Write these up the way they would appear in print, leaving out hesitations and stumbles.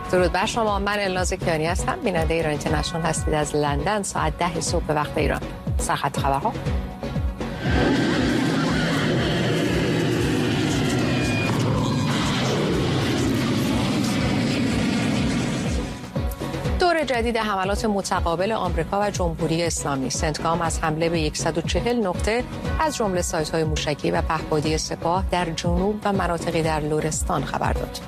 درود بر شما. من الناز کیانی هستم. بیننده ایران اینترنشنال هستید از لندن. ساعت 10 صبح به وقت ایران. سرخط خبرها. دور جدید حملات متقابل آمریکا و جمهوری اسلامی. سنتکام از حمله به 140 نقطه از جمله سایت‌های موشکی و پهپادی سپاه در جنوب و مناطقی در لرستان خبر داد.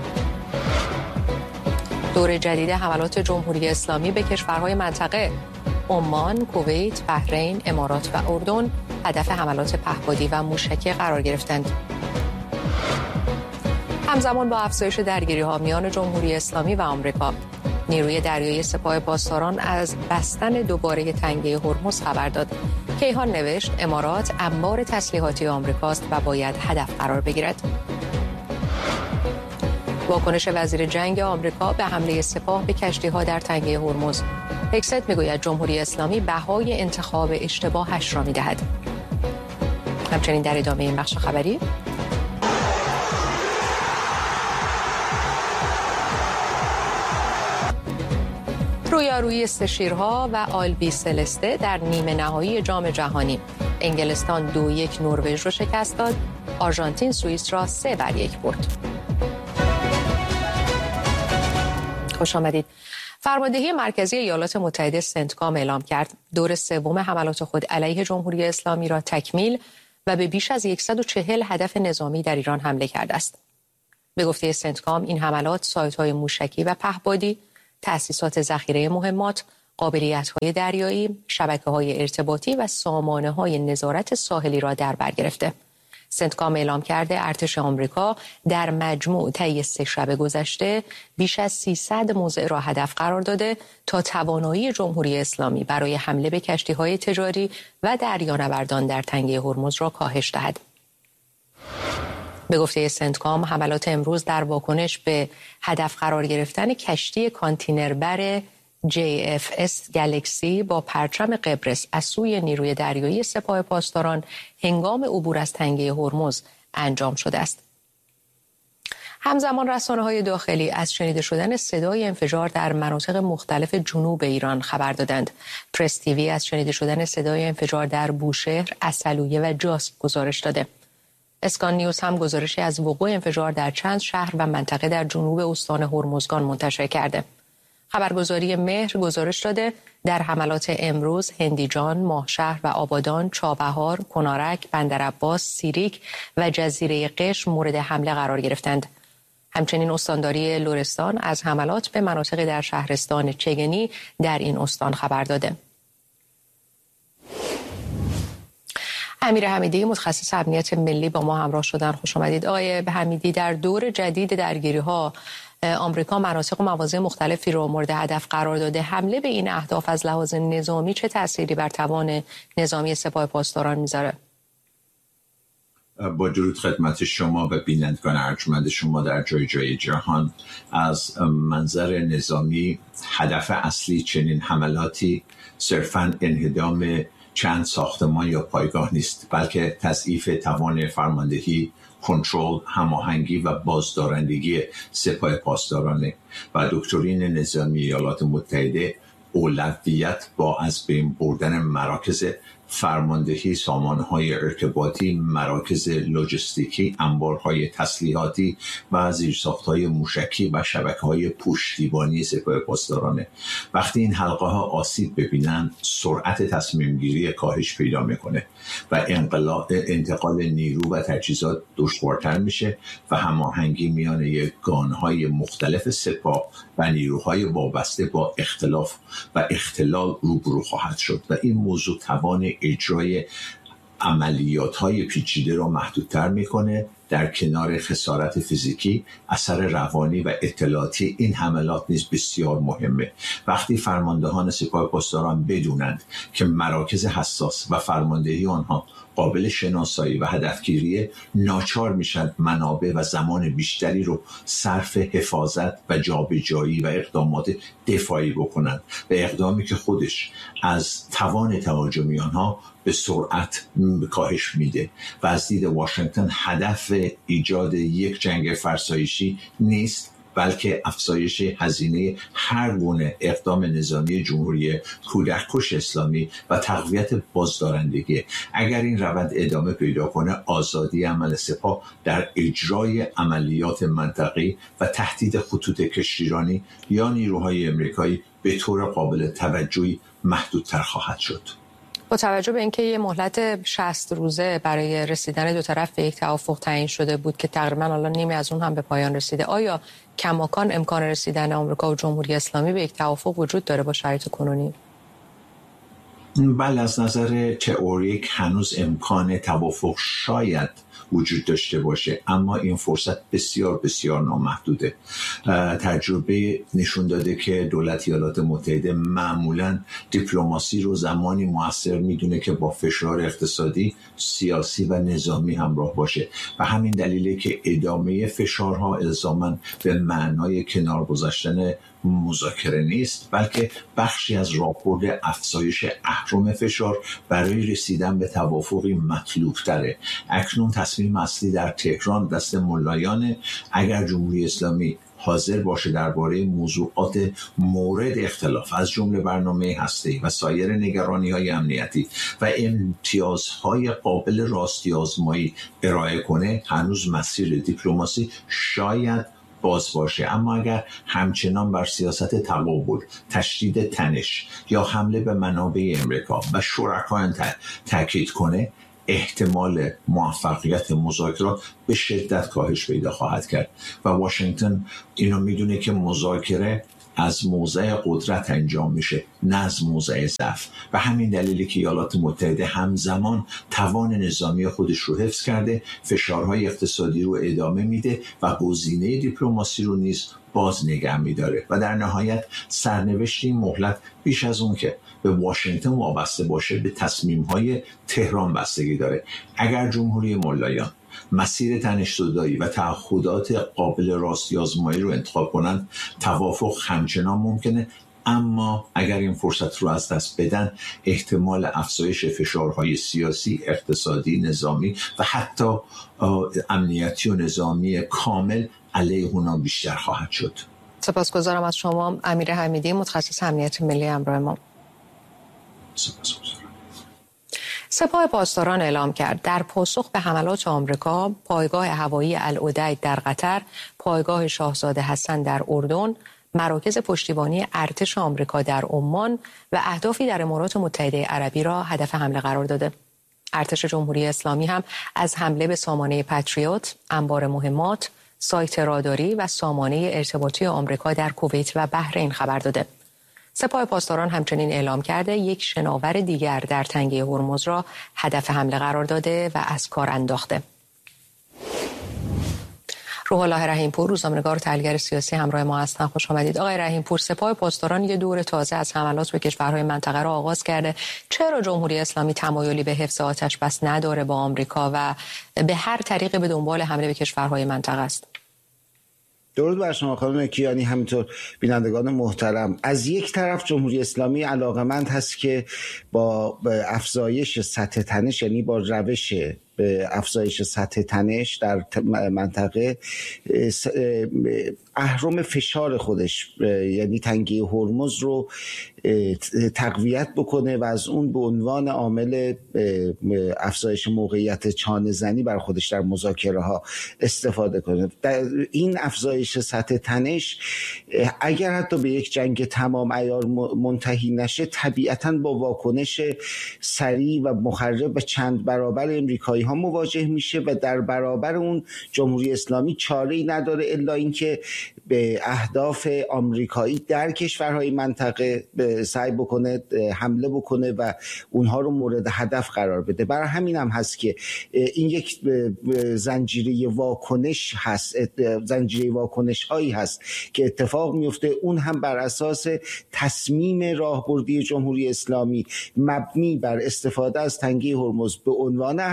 دور جدید حملات جمهوری اسلامی به کشورهای منطقه عمان، کویت، بحرین، امارات و اردن هدف حملات پهپادی و موشکی قرار گرفتند. همزمان با افزایش درگیری‌ها میان جمهوری اسلامی و آمریکا، نیروی دریایی سپاه پاسداران از بستن دوباره تنگه هرمز خبر داد. کیهان نوشت امارات انبار تسلیحاتی آمریکاست و باید هدف قرار بگیرد. واکنش وزیر جنگ آمریکا به حمله سپاه به کشتی‌ها در تنگه هرمز. هکست میگوید جمهوری اسلامی بهای انتخاب اشتباهش را می‌دهد. همچنین در ادامه این بخش خبری رویارویی سشیرها و آلبی سلسته در نیمه نهایی جام جهانی. انگلستان 2-1 نروژ را شکست داد. آرژانتین سوئیس را 3-1 برد. خوش آمدید. فرماندهی مرکزی ایالات متحده سنتکام اعلام کرد دور سوم حملات خود علیه جمهوری اسلامی را تکمیل و به بیش از 140 هدف نظامی در ایران حمله کرده است. به گفته سنتکام این حملات سایت‌های موشکی و پهپادی، تأسیسات ذخیره مهمات، قابلیت‌های دریایی، شبکه‌های ارتباطی و سامانه‌های نظارت ساحلی را در بر گرفته. سنتکام اعلام کرده ارتش آمریکا در مجموع طی 3 شب گذشته بیش از 300 موضع را هدف قرار داده تا توانایی جمهوری اسلامی برای حمله به کشتی‌های تجاری و دریانوردان در تنگه هرمز را کاهش دهد. به گفته سنتکام حملات امروز در واکنش به هدف قرار گرفتن کشتی کانتینربر JFS گلکسی با پرچم قبرس از سوی نیروی دریایی سپاه پاسداران هنگام عبور از تنگه هرمز انجام شده است. همزمان رسانه‌های داخلی از شنیده شدن صدای انفجار در مناطق مختلف جنوب ایران خبر دادند. پرس تیوی از شنیده شدن صدای انفجار در بوشهر، عسلویه و جاسک گزارش داده. اسکان نیوز هم گزارشی از وقوع انفجار در چند شهر و منطقه در جنوب استان هرمزگان منتشر کرده. خبرگزاری مهر گزارش داده در حملات امروز هندیجان، ماهشهر و آبادان، چابهار، کنارک، بندرعباس، سیریک و جزیره قشم مورد حمله قرار گرفتند. همچنین استانداری لرستان از حملات به مناطق در شهرستان چگنی در این استان خبر داده. امیر حمیدی متخصص امنیت ملی با ما همراه شدن. خوش آمدید آقای حمیدی. در دور جدید درگیری‌ها آمریکا مناطق و مواضع مختلفی رو مورد هدف قرار داده. حمله به این اهداف از لحاظ نظامی چه تأثیری بر توان نظامی سپاه پاسداران میذاره؟ با درود خدمت شما و بینندگان ارجمند شما در جای جای جهان. از منظر نظامی هدف اصلی چنین حملاتی صرفاً انهدام چند ساختمان یا پایگاه نیست، بلکه تضعیف توان فرماندهی، کنترل، هماهنگی و بازدارندگی سپاه پاسدارانه و دکترین نظامی ایالات متحده اولویت با از بین بردن مراکز فرماندهی، سامانه‌های ارتباطی، مراکز لوجستیکی، انبارهای تسلیحاتی و زیرساخت‌های موشکی و شبکه‌های پشتیبانی سپاه پاسدارانه. وقتی این حلقه‌ها آسیب ببینن، سرعت تصمیم گیری کاهش پیدا میکنه و انتقال نیرو و تجهیزات دشوارتر میشه و هماهنگی میان یگانهای مختلف سپاه و نیروهای وابسته با اختلاف و اختلال روبرو خواهد شد و این موضوع توان اجرای عملیات‌های پیچیده را محدودتر میکنه. در کنار خسارت فیزیکی، اثر روانی و اطلاعاتی این حملات نیز بسیار مهمه. وقتی فرماندهان سپاه پاسداران بدونند که مراکز حساس و فرماندهی آنها قابل شناسایی و هدفگیری، ناچار میشن منابع و زمان بیشتری رو صرف حفاظت و جابجایی و اقدامات دفاعی بکنن و اقدامی که خودش از توان تهاجمی آنها به سرعت کاهش میده و از دید واشنگتن هدف ایجاد یک جنگ فرسایشی نیست، بلکه افزایش هزینه هر گونه اقدام نظامی جمهوری کودککش اسلامی و تقویت بازدارندگی. اگر این روند ادامه پیدا کنه، آزادی عمل سپاه در اجرای عملیات منطقه‌ای و تهدید خطوط کشتیرانی یا نیروهای امریکایی به طور قابل توجهی محدودتر خواهد شد. با توجه به اینکه یه مهلت 60 روزه برای رسیدن دو طرف به یک توافق تعیین شده بود که تقریبا الان نیمی از اون هم به پایان رسیده، آیا کماکان امکان رسیدن آمریکا و جمهوری اسلامی به یک توافق وجود داره با شرایط کنونی؟ بله، از نظر تئوریک هنوز امکان توافق شاید وجود داشته باشه، اما این فرصت بسیار بسیار نامحدوده. تجربه نشون داده که دولت ایالات متحده معمولاً دیپلماسی رو زمانی موثر میدونه که با فشار اقتصادی، سیاسی و نظامی همراه باشه و همین دلیله که ادامه فشارها الزاماً به معنای کنار گذاشتن مذاکره نیست، بلکه بخشی از راهبرد افزایش اهرم فشار برای رسیدن به توافقی مطلوب تره. اکنون تصمیم اصلی در تهران دست ملایانه. اگر جمهوری اسلامی حاضر باشه درباره موضوعات مورد اختلاف از جمله برنامه هسته‌ای و سایر نگرانی‌های امنیتی و امتیازهای قابل راستی آزمایی ارائه کنه، هنوز مسیر دیپلماسی شاید باز باشه. اما اگر همچنان بر سیاست تقابل، تشدید تنش یا حمله به منابع امریکا و شرکایان تاکید کنه، احتمال موفقیت مذاکرات به شدت کاهش پیدا خواهد کرد و واشنگتن اینو میدونه که مذاکره از موضع قدرت انجام میشه، نه از موضع ضعف و همین دلیلی که ایالات متحده همزمان توان نظامی خودش رو حفظ کرده، فشارهای اقتصادی رو ادامه میده و گزینه دیپلماسی رو نیز باز نگه میداره و در نهایت سرنوشت این مهلت بیش از اون که به واشنگتن وابسته باشه به تصمیم‌های تهران بستگی داره. اگر جمهوری ملایان مسیر تنش‌زدایی و تعهدات قابل راستی آزمایی رو انتخاب کنند، توافق همچنان ممکنه، اما اگر این فرصت رو از دست بدن، احتمال افزایش فشارهای سیاسی، اقتصادی، نظامی و حتی امنیتی و نظامی کامل علیه اونا بیشتر خواهد شد. سپاسگزارم از شما امیر حمیدی، متخصص امنیت ملی همراه ما. سپاسگزارم. سپاه پاسداران اعلام کرد در پاسخ به حملات آمریکا، پایگاه هوایی العدید در قطر، پایگاه شاهزاده حسن در اردن، مراکز پشتیبانی ارتش آمریکا در عمان و اهدافی در امارات متحده عربی را هدف حمله قرار داده. ارتش جمهوری اسلامی هم از حمله به سامانه پتریوت، انبار مهمات، سایت راداری و سامانه ارتباطی آمریکا در کویت و بحرین خبر داده. سپاه پاسداران همچنین اعلام کرده یک شناور دیگر در تنگه هرمز را هدف حمله قرار داده و از کار انداخته. روح الله رحیم‌پور، روزنامه‌نگار و تحلیلگر سیاسی همراه ما هستند. خوش آمدید آقای رحیم‌پور. سپاه پاسداران یه دور تازه از حملات به کشورهای منطقه را آغاز کرده. چرا جمهوری اسلامی تمایلی به حفظ آتش بس نداره با آمریکا و به هر طریقی به دنبال حمله به کشورهای منطقه است؟ درود بر شما خانم کیانی، همینطور بینندگان محترم. از یک طرف جمهوری اسلامی علاقمند هست که با افزایش سطح تنش، یعنی با روش به افزایش سطح تنش در منطقه، اهرم فشار خودش یعنی تنگه هرمز رو تقویت بکنه و از اون به عنوان عامل افزایش موقعیت چانه زنی بر خودش در مذاکره ها استفاده کنه. در این افزایش سطح تنش اگر حتی به یک جنگ تمام عیار منتهی نشه، طبیعتاً با واکنش سریع و مخرب و چند برابر امریکایی ها مواجه میشه و در برابر اون جمهوری اسلامی چاره‌ای نداره الا اینکه به اهداف آمریکایی در کشورهای منطقه سعی بکنه حمله بکنه و اونها رو مورد هدف قرار بده. برای همین هم هست که این یک زنجیره واکنش هست، زنجیره واکنش هایی هست که اتفاق میفته، اون هم بر اساس تصمیم راهبردی جمهوری اسلامی مبنی بر استفاده از تنگه هرمز به عنوان اهرم فشار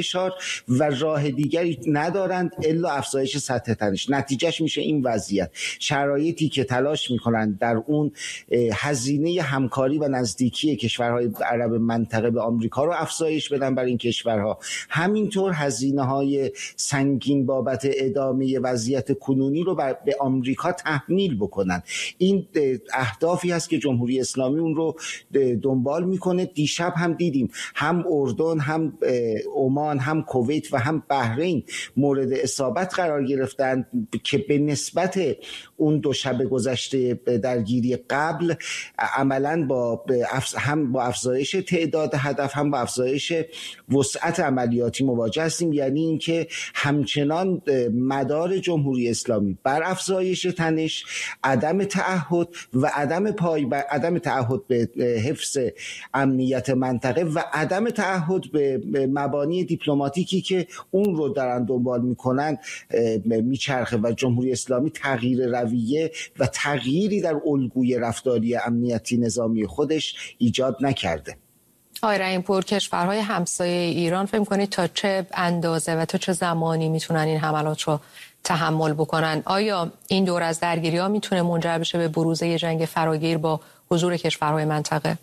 فشار و راه دیگری ندارند الا افزایش سطح تنش. نتیجهش میشه این وضعیت، شرایطی که تلاش میکنند در اون هزینه همکاری و نزدیکی کشورهای عرب منطقه به آمریکا رو افزایش بدن برای این کشورها، همینطور هزینه‌های سنگین بابت ادامه وضعیت کنونی رو به آمریکا تحمیل بکنن. این اهدافی هست که جمهوری اسلامی اون رو دنبال میکنه. دیشب هم دیدیم هم اردن، هم عمان، هم کویت و هم بحرین مورد اصابت قرار گرفتن که به نسبت اون دو شب گذشته درگیری قبل عملاً هم با افزایش تعداد هدف هم با افزایش وسعت عملیاتی مواجه هستیم. یعنی اینکه همچنان مدار جمهوری اسلامی بر افزایش تنش، عدم تعهد و عدم تعهد به حفظ امنیت منطقه و عدم تعهد به مبانی دیپلماتیکی که اون رو دارن دنبال میکنن میچرخه و جمهوری اسلامی تغییر رویه و تغییری در الگوی رفتاری امنیتی نظامی خودش ایجاد نکرده. آقای رحیم‌پور، کشورهای همسایه ایران فکر می‌کنید تا چه اندازه و تا چه زمانی میتونن این حملات رو تحمل بکنن؟ آیا این دور از درگیری‌ها میتونه منجر بشه به بروز یه جنگ فراگیر با حضور کشورهای منطقه؟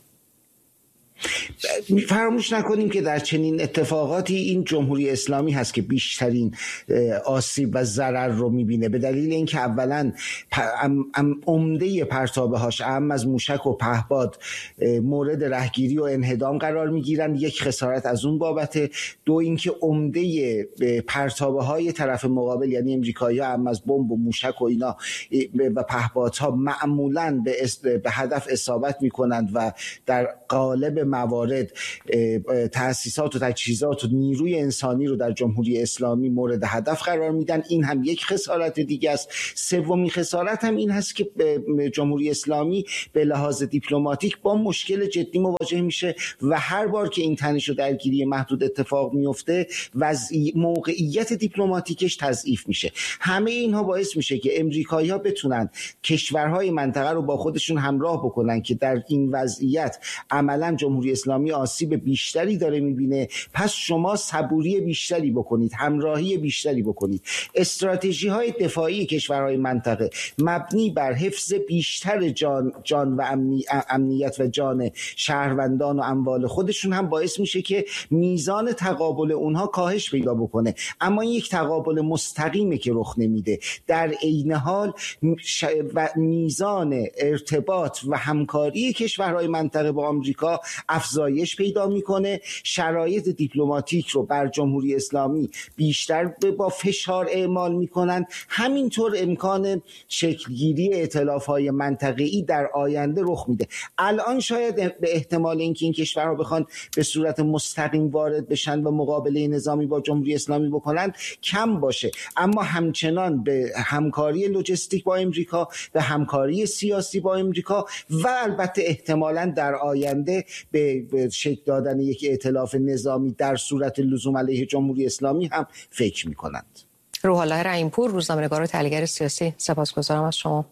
فراموش نکنیم که در چنین اتفاقاتی این جمهوری اسلامی هست که بیشترین آسیب و ضرر رو میبینه، به دلیل اینکه اولا عمده پرتابه‌هاش اهم از موشک و پهپاد مورد رهگیری و انهدام قرار میگیرن، یک خسارت از اون بابته. دو اینکه عمده پرتابه‌های طرف مقابل یعنی امریکایی‌ها هم از بمب و موشک و اینا و پهپادها معمولاً به هدف اصابت میکنند و در قالب موارد تأسیسات و تجهیزات و نیروی انسانی رو در جمهوری اسلامی مورد هدف قرار میدن. این هم یک خسارت دیگه است. سومین خسارت هم این هست که جمهوری اسلامی به لحاظ دیپلماتیک با مشکل جدی مواجه میشه و هر بار که این تنش و درگیری محدود اتفاق میفته موقعیت دیپلماتیکش تضعیف میشه. همه اینها باعث میشه که امریکایی‌ها بتونن کشورهای منطقه رو با خودشون همراه بکنن که در این وضعیت عملاً جمهوری اسلامی آسیب بیشتری داره میبینه، پس شما صبوری بیشتری بکنید، همراهی بیشتری بکنید. استراتژی های دفاعی کشورهای منطقه مبنی بر حفظ بیشتر جان و امنیت و جان شهروندان و اموال خودشون هم باعث میشه که میزان تقابل اونها کاهش پیدا بکنه. اما این یک تقابل مستقیمه که رخ نمیده. در عین حال میزان ارتباط و همکاری کشورهای منطقه با آمریکا افزایش پیدا میکنه. شرایط دیپلماتیک رو بر جمهوری اسلامی بیشتر با فشار اعمال میکنن. همینطور امکان شکلگیری ائتلاف‌های منطقه‌ای در آینده رخ میده. الان شاید به احتمال اینکه این کشورها بخوان به صورت مستقیم وارد بشن و مقابله نظامی با جمهوری اسلامی بکنن کم باشه، اما همچنان به همکاری لوجستیک با امریکا، به همکاری سیاسی با امریکا و البته احتمالاً در آینده به شکل دادن یک ائتلاف نظامی در صورت لزوم علیه جمهوری اسلامی هم فکر می‌کنند. روح الله رحیم‌پور، روزنامه‌نگار و تحلیلگر سیاسی، سپاسگزارم از شما.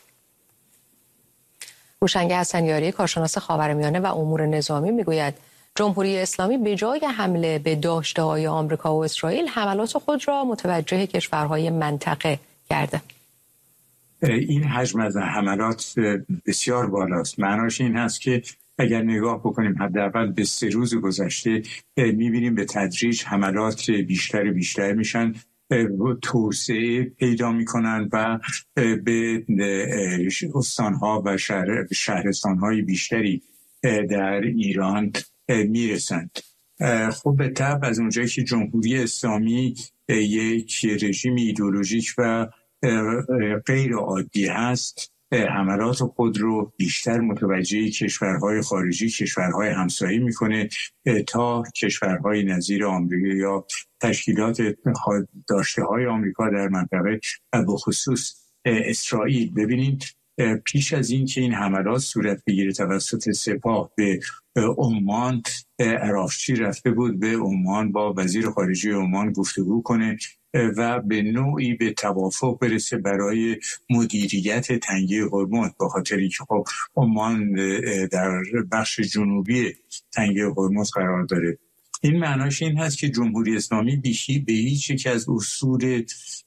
هوشنگ حسنیاری، کارشناس خاورمیانه و امور نظامی، میگوید جمهوری اسلامی به جای حمله به داشته‌های آمریکا و اسرائیل حملات خود را متوجه کشورهای منطقه کرده. این حجم از حملات بسیار بالاست. معناش این هست که اگر نگاه بکنیم حداقل به 3 روز گذشته می‌بینیم به تدریج حملات بیشتر میشن، توسعه پیدا میکنن و به استانها و شهرستانهای بیشتری در ایران میرسند. خب به طبع از اونجایی که جمهوری اسلامی یک رژیم ایدئولوژیک و غیر عادی هست، حملات خود رو بیشتر متوجه کشورهای خارجی، کشورهای همسایه میکنه تا کشورهای نظیر آمریکا یا تشکیلات داشته‌های آمریکا در منطقه و به خصوص اسرائیل. ببینید پیش از این که این حملات صورت بگیره توسط سپاه به عمان، عرافچی رفته بود به عمان با وزیر خارجه عمان گفتگو کنه و به نوعی به توافق برسه برای مدیریت تنگه هرمز، به خاطر اینکه خب عمان در بخش جنوبی تنگه هرمز قرار داره. این معناش این هست که جمهوری اسلامی به هیچ یک از اصول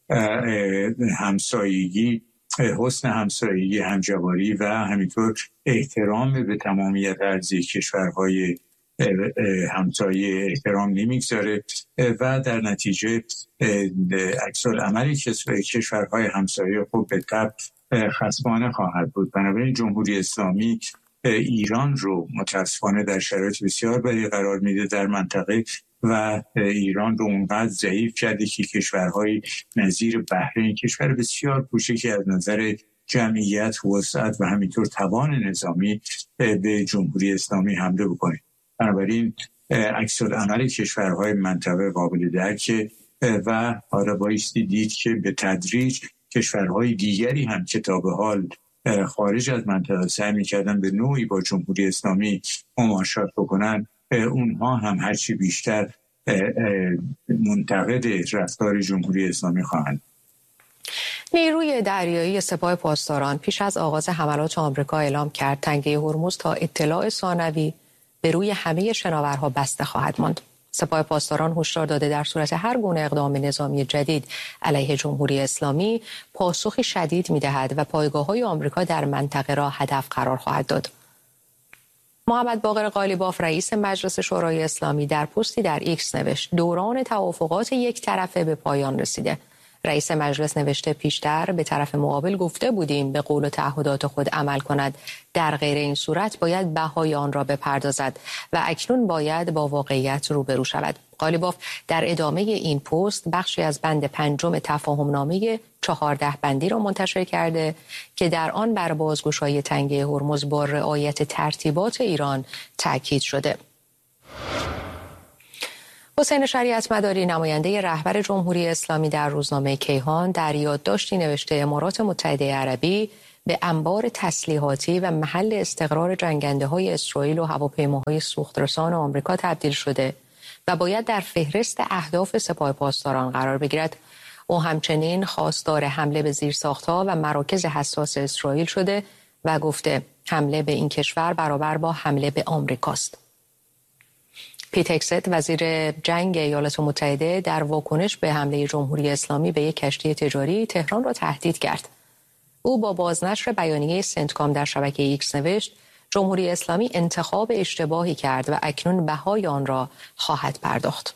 همسایگی، حسن همسایگی، همجواری و همینطور احترام به تمامیت ارضی کشورهای همسایه احترام نمیگذاره و در نتیجه عکس‌العمل کشورهای همسایه خب به طبع خصمانه خواهد بود. بنابراین جمهوری اسلامی ایران رو متاسفانه در شرایط بسیار بدی قرار میده در منطقه و ایران رو اونقدر ضعیف کرده که کشورهای نظیر بحرین، کشور بسیار کوچکی از نظر جمعیت، وسعت و همینطور توان نظامی، به جمهوری اسلامی حمله بکنه. بنابراین عکس‌العمل کشورهای منطقه قابل درکه و حالا بایستی دید که به تدریج کشورهای دیگری هم که تا به حال خارج از منطقه سعی می‌کردن به نوعی با جمهوری اسلامی مماشات بکنن، اونها هم هرچی بیشتر منتقد رفتار جمهوری اسلامی خواهند. نیروی دریایی سپاه پاسداران پیش از آغاز حملات آمریکا اعلام کرد تنگه هرمز تا اطلاع ثانوی به روی همه شناورها بسته خواهد ماند. سپاه پاسداران هشدار داده در صورت هر گونه اقدام نظامی جدید علیه جمهوری اسلامی پاسخی شدید می‌دهد و پایگاه‌های آمریکا در منطقه را هدف قرار خواهد داد. محمد باقر قالیباف رئیس مجلس شورای اسلامی در پستی در ایکس نوشت دوران توافقات یک طرفه به پایان رسیده. رئیس مجلس نوشته پیشتر به طرف مقابل گفته بودیم به قول و تعهدات خود عمل کند، در غیر این صورت باید بهای آن را بپردازد و اکنون باید با واقعیت روبرو شود. قالیباف در ادامه این پست بخشی از بند 5 تفاهمنامه 14 بندی را منتشر کرده که در آن بر بازگشایی تنگه هرمز با رعایت ترتیبات ایران تاکید شده. حسین شریعت مداری نماینده رهبر جمهوری اسلامی در روزنامه کیهان در یادداشتی نوشته امارات متحده عربی به انبار تسلیحاتی و محل استقرار جنگنده‌های اسرائیل و هواپیماهای سوخترسان آمریکا تبدیل شده و باید در فهرست اهداف سپاه پاسداران قرار بگیرد. او همچنین خواستار حمله به زیرساخت‌ها و مراکز حساس اسرائیل شده و گفته حمله به این کشور برابر با حمله به آمریکاست. پیت هگست وزیر جنگ ایالات متحده در واکنش به حمله جمهوری اسلامی به یک کشتی تجاری تهران را تهدید کرد. او با بازنشر بیانیه سنتکام در شبکه ایکس نوشت جمهوری اسلامی انتخاب اشتباهی کرد و اکنون بهای آن را خواهد پرداخت.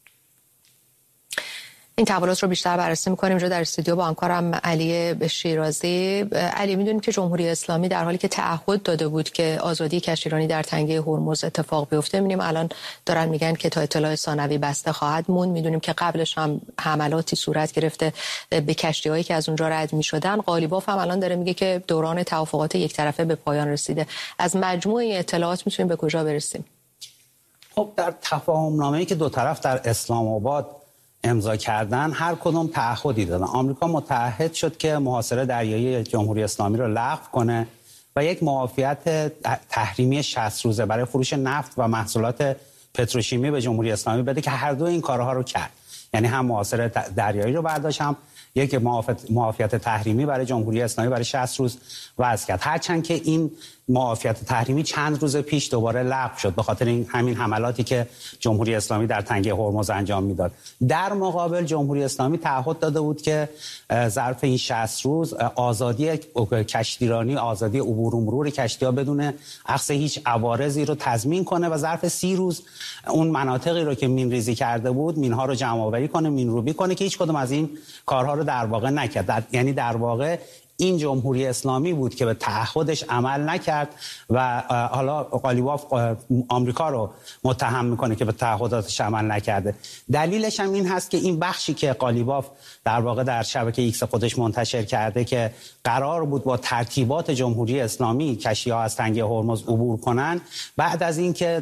این تحولات رو بیشتر بررسی می‌کنیم اینجا در استودیو با همکارم علی شیرازی. علی، می‌دونیم که جمهوری اسلامی در حالی که تعهد داده بود که آزادی کشتیرانی در تنگه هرمز اتفاق بیفته، می‌بینیم الان دارن میگن که تا اطلاع ثانوی بسته خواهد موند. می‌دونیم که قبلش هم حملاتی صورت گرفته به کشتی‌هایی که از اونجا رد می‌شدن. قالیباف هم الان داره میگه که دوران توافقات یک طرفه به پایان رسیده. از مجموع اطلاعات می‌تونیم به کجا برسیم؟ خب در تفاهمنامه‌ای که دو طرف در اسلام آباد امضا کردن هر کدوم تعهدی دادن. آمریکا متعهد شد که محاصره دریایی جمهوری اسلامی رو لغو کنه و یک معافیت تحریمی 60 روزه برای فروش نفت و محصولات پتروشیمی به جمهوری اسلامی بده که هر دو این کارها رو کرد. یعنی هم محاصره دریایی رو برداشت، هم یک معافیت تحریمی برای جمهوری اسلامی برای 60 روز وضع کرد. هرچند که این معافیت تحریمی چند روز پیش دوباره لغو شد به خاطر همین حملاتی که جمهوری اسلامی در تنگه هرمز انجام میداد. در مقابل جمهوری اسلامی تعهد داده بود که ظرف این 60 روز آزادی کشتیرانی، آزادی عبور و مرور کشتی‌ها بدون اخذ هیچ عوارضی رو تضمین کنه و ظرف 30 روز اون مناطقی رو که مین‌ریزی کرده بود مین‌ها رو جمع‌آوری کنه، مین‌روبی کنه که هیچ کدوم از این کارها رو در واقع نکرد. یعنی در واقع این جمهوری اسلامی بود که به تعهدش عمل نکرد و حالا قالیباف آمریکا رو متهم میکنه که به تعهداتش عمل نکرده. دلیلش هم این هست که این بخشی که قالیباف در واقع در شبکه ایکس خودش منتشر کرده که قرار بود با ترتیبات جمهوری اسلامی کشتی‌ها از تنگه هرمز عبور کنن، بعد از اینکه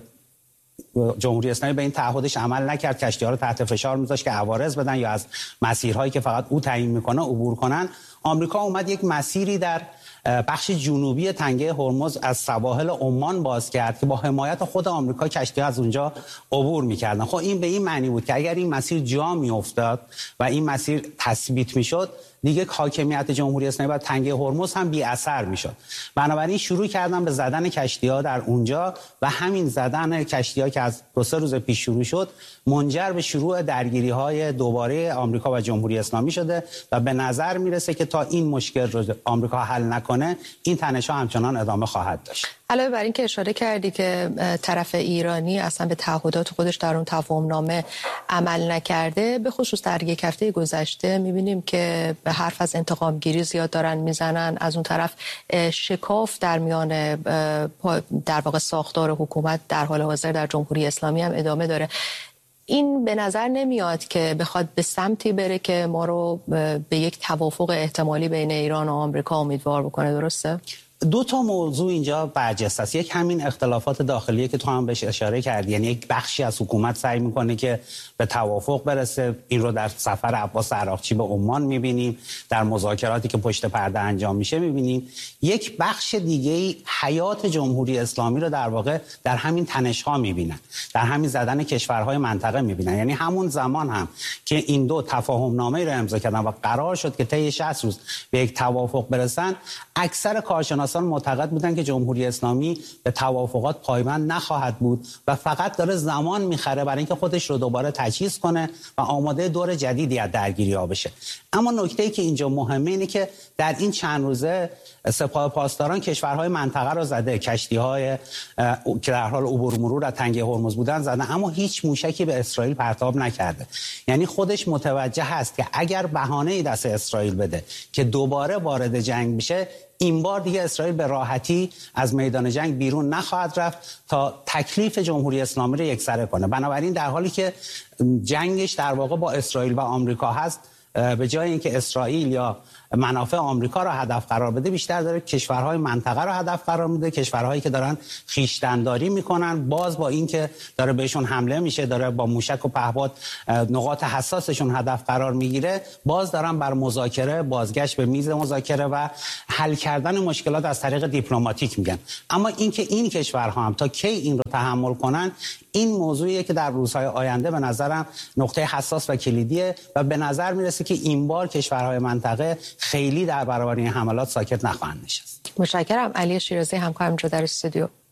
جمهوری اسلامی به این تعهدش عمل نکرد، کشتی‌ها رو تحت فشار میذاشت که عوارض بدن یا از مسیرهایی که فقط او تعیین میکنه عبور کنن، آمریکا اومد یک مسیری در بخش جنوبی تنگه هرمز از سواحل عمان باز کرد که با حمایت خود آمریکا کشتی‌ها از اونجا عبور میکردن. خب این به این معنی بود که اگر این مسیر جا میافتاد و این مسیر تثبیت میشد، دیگه حاکمیت جمهوری اسلامی بر تنگه هرمز هم بی اثر میشد. بنابراین شروع کردن به زدن کشتی‌ها در اونجا و همین زدن کشتی‌ها که از 2-3 روز پیش شروع شد منجر به شروع درگیری‌های دوباره آمریکا و جمهوری اسلامی شده و به نظر میرسه که تا این مشکل رو آمریکا حل نکنه این تنش‌ها همچنان ادامه خواهد داشت. علاوه بر این که اشاره کردی که طرف ایرانی اصلا به تعهدات خودش در اون تفاهم‌نامه عمل نکرده، به خصوص در یک هفته گذشته می‌بینیم که به حرف از انتقام گیری زیاد دارن میزنن. از اون طرف شکاف در میان در واقع ساختار حکومت در حال حاضر در جمهوری اسلامی هم ادامه داره. این به نظر نمیاد که بخواد به سمتی بره که ما رو به یک توافق احتمالی بین ایران و آمریکا امیدوار بکنه، درسته؟ 2 تا موضوع اینجا برجسته است. یک همین اختلافات داخلیه که تو هم بهش اشاره کردی، یعنی یک بخشی از حکومت سعی میکنه که به توافق برسه. این رو در سفر عباس عراقچی به عمان میبینیم، در مذاکراتی که پشت پرده انجام میشه میبینیم. یک بخش دیگه حیات جمهوری اسلامی رو در واقع در همین تنش‌ها میبینن، در همین زدن کشورهای منطقه میبینن. یعنی همون زمان هم که این دو تفاهم‌نامه رو امضا کردن و قرار شد که طی 60 روز به یک توافق برسن، اکثر کارشناسان معتقد بودن که جمهوری اسلامی به توافقات پایبند نخواهد بود و فقط داره زمان میخره برای اینکه خودش رو دوباره تجهیز کنه و آماده دور جدیدی از درگیری‌ها بشه. اما نکته‌ای که اینجا مهمه اینه که در این چند روزه سپاه پاسداران کشورهای منطقه رو زده، کشتی‌های که در حال عبور مرور از تنگه هرمز بودن زدن، اما هیچ موشکی به اسرائیل پرتاب نکرده. یعنی خودش متوجه هست که اگر بهانه‌ای دست اسرائیل بده که دوباره وارد جنگ بشه، این بار دیگه اسرائیل به راحتی از میدان جنگ بیرون نخواهد رفت تا تکلیف جمهوری اسلامی رو یکسره کنه. بنابراین در حالی که جنگش در واقع با اسرائیل و آمریکا هست، به جای اینکه اسرائیل یا منافع آمریکا را هدف قرار بده، بیشتر داره کشورهای منطقه را هدف قرار میده، کشورهایی که دارن خویشتن‌داری میکنن، باز با اینکه داره بهشون حمله میشه، داره با موشک و پهپاد نقاط حساسشون هدف قرار میگیره، باز دارن بر مذاکره، بازگشت به میز مذاکره و حل کردن مشکلات از طریق دیپلماتیک میگن. اما اینکه این کشورها هم تا کی این رو تحمل کنن، این موضوعیه که در روزهای آینده به نظرم نقطه حساس و کلیدیه و به نظر میرسه که این بار کشورهای منطقه خیلی در برابر این حملات ساکت نخواهند نشست. متشکرم. علی شیرازی همکارم اینجا در استودیو.